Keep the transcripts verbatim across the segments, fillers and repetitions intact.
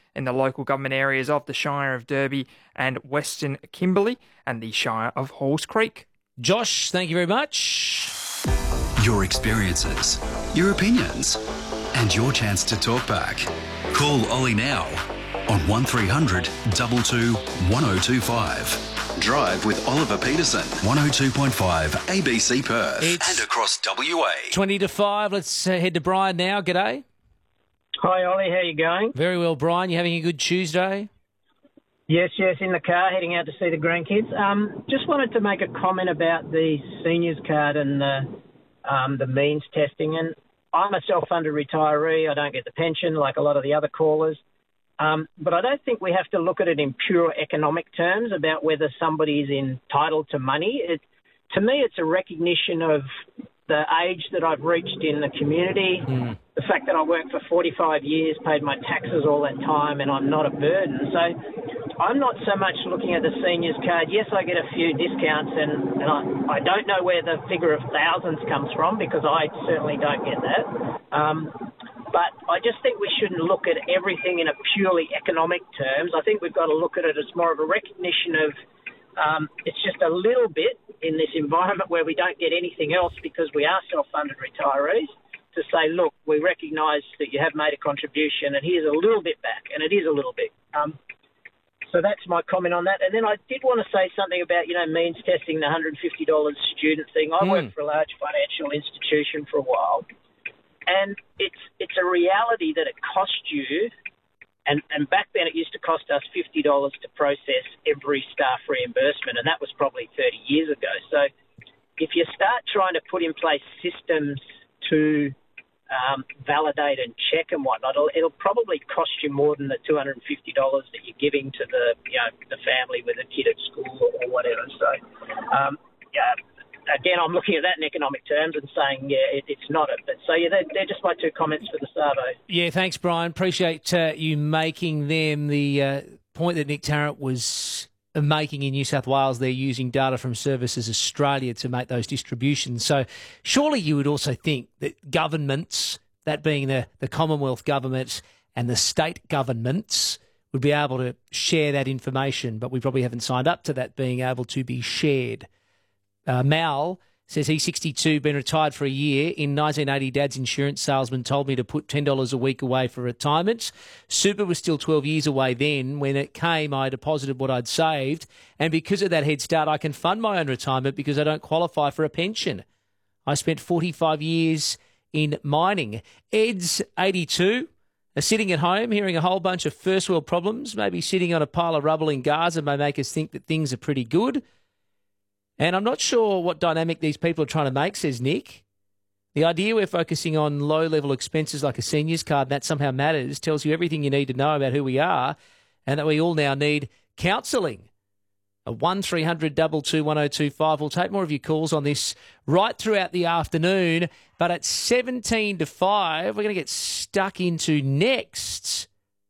in the local government areas of the Shire of Derby and Western Kimberley and the Shire of Halls Creek. Josh, thank you very much. Your experiences, your opinions, and your chance to talk back. Call Ollie now on one three hundred two two one oh two five. Drive with Oliver Peterson, one oh two point five A B C Perth It's and across W A. twenty to five. Let's uh, head to Brian now. G'day. Hi, Ollie. How you going? Very well, Brian. You having a good Tuesday? Yes, yes, in the car, heading out to see the grandkids. Um, just wanted to make a comment about the seniors card and the, um, the means testing. And I'm a self-funded retiree. I don't get the pension like a lot of the other callers. Um, but I don't think we have to look at it in pure economic terms about whether somebody is entitled to money. It, to me, it's a recognition of the age that I've reached in the community, mm. the fact that I worked for forty-five years, paid my taxes all that time, and I'm not a burden. So I'm not so much looking at the seniors card. Yes, I get a few discounts, and, and I, I don't know where the figure of thousands comes from because I certainly don't get that. Um, but I just think we shouldn't look at everything in a purely economic terms. I think we've got to look at it as more of a recognition of um, it's just a little bit in this environment where we don't get anything else because we are self-funded retirees, to say, look, we recognise that you have made a contribution and here's a little bit back, and it is a little bit. Um, so that's my comment on that. And then I did want to say something about, you know, means testing, the one hundred fifty dollars student thing. I mm. worked for a large financial institution for a while, and it's it's a reality that it costs you, and, and back then it used to cost us fifty dollars to process every staff reimbursement, and that was probably thirty years ago. So if you start trying to put in place systems to um, validate and check and whatnot, it'll, it'll probably cost you more than the two hundred fifty dollars that you're giving to the, you know, the family with a kid at school or, or whatever. So, um, yeah, again, I'm looking at that in economic terms and saying, yeah, it, it's not it. But so, yeah, they're, they're just my two comments for the Savo. Yeah, thanks, Brian. Appreciate uh, you making them. The uh, point that Nick Tarrant was making in New South Wales, they're using data from Services Australia to make those distributions. So surely you would also think that governments, that being the, the Commonwealth government and the state governments, would be able to share that information, but we probably haven't signed up to that being able to be shared. Uh, Mal says he's sixty-two, been retired for a year. In nineteen eighty, Dad's insurance salesman told me to put ten dollars a week away for retirement. Super was still twelve years away then. When it came, I deposited what I'd saved. And because of that head start, I can fund my own retirement because I don't qualify for a pension. I spent forty-five years in mining. Ed's eighty-two, uh, sitting at home, hearing a whole bunch of first world problems, maybe sitting on a pile of rubble in Gaza may make us think that things are pretty good. And I'm not sure what dynamic these people are trying to make, says Nick. The idea we're focusing on low-level expenses like a seniors card, and that somehow matters, tells you everything you need to know about who we are and that we all now need counselling. A one three hundred two two one oh two five. We'll take more of your calls on this right throughout the afternoon. But at seventeen to five, we're going to get stuck into next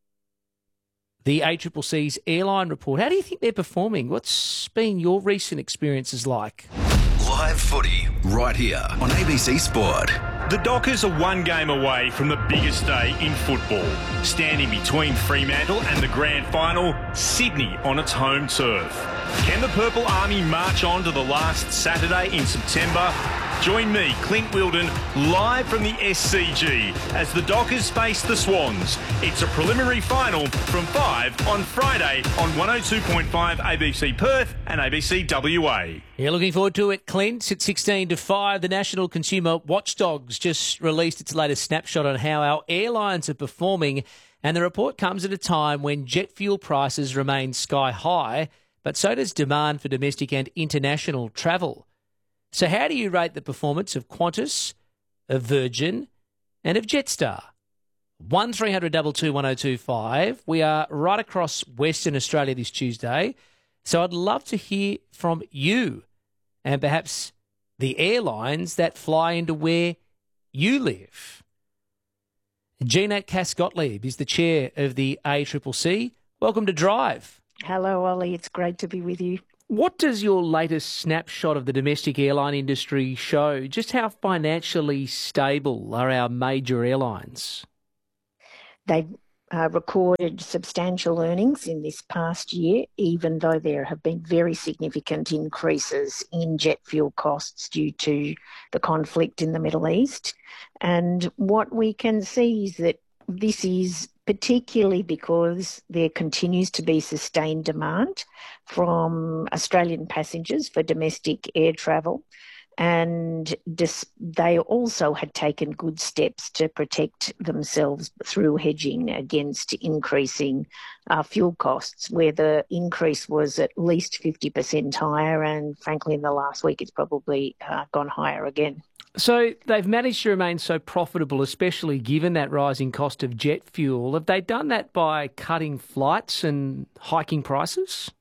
the A C C C's airline report. How do you think they're performing? What's been your recent experiences like? Live footy right here on A B C Sport. The Dockers are one game away from the biggest day in football. Standing between Fremantle and the grand final, Sydney on its home turf. Can the Purple Army march on to the last Saturday in September? Join me, Clint Wilden, live from the S C G as the Dockers face the Swans. It's a preliminary final from five on Friday on one oh two point five A B C Perth and A B C W A. Yeah, looking forward to it, Clint. At sixteen to five, the National Consumer Watchdogs just released its latest snapshot on how our airlines are performing, and the report comes at a time when jet fuel prices remain sky high, but so does demand for domestic and international travel. So how do you rate the performance of Qantas, of Virgin and of Jetstar? one three hundred two two one oh two five. We are right across Western Australia this Tuesday, so I'd love to hear from you and perhaps the airlines that fly into where you live. Jeanette Cass-Gottlieb is the chair of the A C C C. Welcome to Drive. Hello, Ollie. It's great to be with you. What does your latest snapshot of the domestic airline industry show? Just how financially stable are our major airlines? They uh, recorded substantial earnings in this past year, even though there have been very significant increases in jet fuel costs due to the conflict in the Middle East. And what we can see is that this is particularly because there continues to be sustained demand from Australian passengers for domestic air travel. And dis- they also had taken good steps to protect themselves through hedging against increasing uh, fuel costs, where the increase was at least fifty percent higher. And frankly, in the last week, it's probably uh, gone higher again. So they've managed to remain so profitable, especially given that rising cost of jet fuel. Have they done that by cutting flights and hiking prices?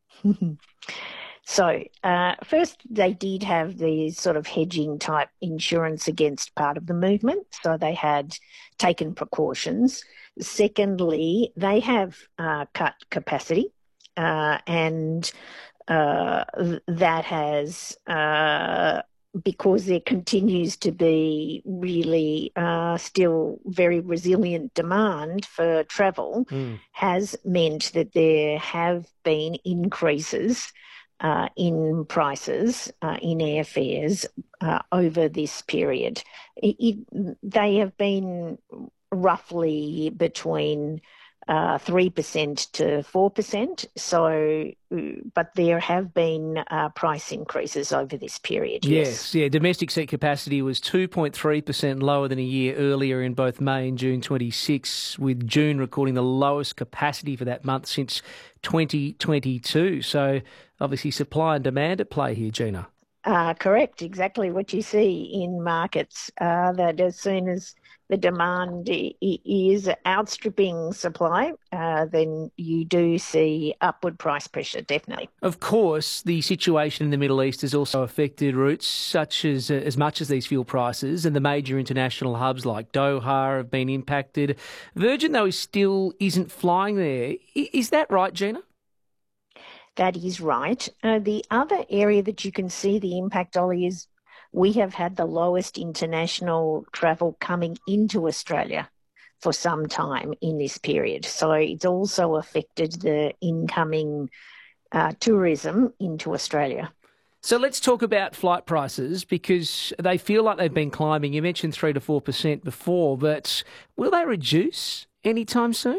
So uh, first, they did have the sort of hedging type insurance against part of the movement. So they had taken precautions. Secondly, they have uh, cut capacity uh, and uh, that has... Uh, because there continues to be really uh, still very resilient demand for travel, mm. has meant that there have been increases uh, in prices, uh, in airfares uh, over this period. It, it, they have been roughly between Uh, three percent to four percent. So, but there have been uh, price increases over this period. Yes. yes, yeah. Domestic seat capacity was two point three percent lower than a year earlier in both May and June twenty-six, with June recording the lowest capacity for that month since twenty twenty-two. So, obviously, supply and demand at play here, Gina. Uh, correct. Exactly what you see in markets, uh, that as soon as the demand is outstripping supply, uh, then you do see upward price pressure, definitely. Of course, the situation in the Middle East has also affected routes such as uh, as much as these fuel prices, and the major international hubs like Doha have been impacted. Virgin, though, is still isn't flying there. Is that right, Gina? That is right. Uh, the other area that you can see the impact, Ollie, is we have had the lowest international travel coming into Australia for some time in this period. So it's also affected the incoming uh, tourism into Australia. So let's talk about flight prices, because they feel like they've been climbing. You mentioned three to four percent before, but will they reduce anytime soon?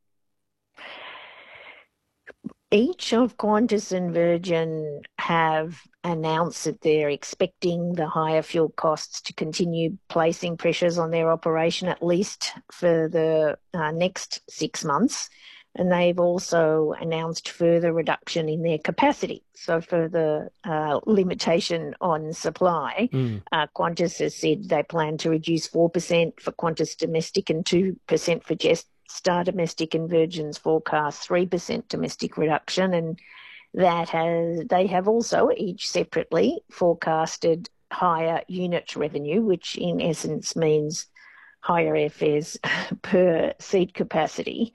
Each of Qantas and Virgin have announced that they're expecting the higher fuel costs to continue placing pressures on their operation, at least for the uh, next six months. And they've also announced further reduction in their capacity. So for the uh, limitation on supply, mm. uh, Qantas has said they plan to reduce four percent for Qantas domestic and two percent for Jetstar Star Domestic, and Virgin's forecast three percent domestic reduction, and that has they have also each separately forecasted higher unit revenue, which in essence means higher airfares per seat capacity.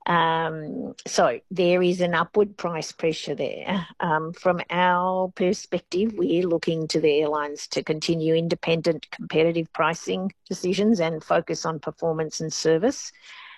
Um, so there is an upward price pressure there. Um, from our perspective, we're looking to the airlines to continue independent competitive pricing decisions and focus on performance and service.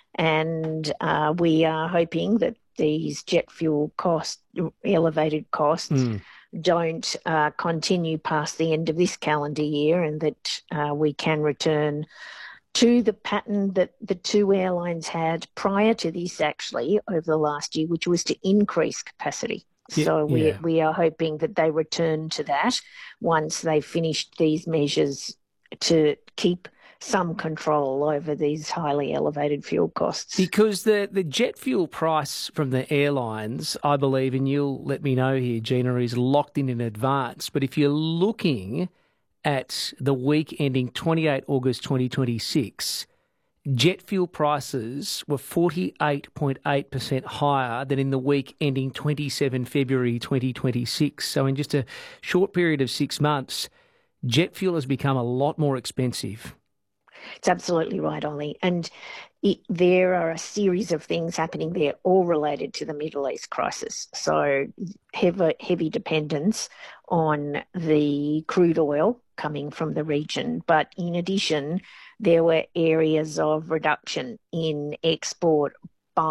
And uh, we are hoping that these jet fuel costs, elevated costs, mm. don't uh, continue past the end of this calendar year, and that uh, we can return to the pattern that the two airlines had prior to this, actually, over the last year, which was to increase capacity. Yeah, so we yeah. we are hoping that they return to that once they've finished these measures to keep some control over these highly elevated fuel costs. Because the, the jet fuel price from the airlines, I believe, and you'll let me know here, Gina, is locked in in advance. But if you're looking at the week ending twenty-eighth of August twenty twenty-six, jet fuel prices were forty-eight point eight percent higher than in the week ending twenty-seventh of February twenty twenty-six. So in just a short period of six months, jet fuel has become a lot more expensive. It's absolutely right, Ollie. And it, there are a series of things happening there, all related to the Middle East crisis. So heavy, heavy dependence on the crude oil coming from the region. But in addition, there were areas of reduction in export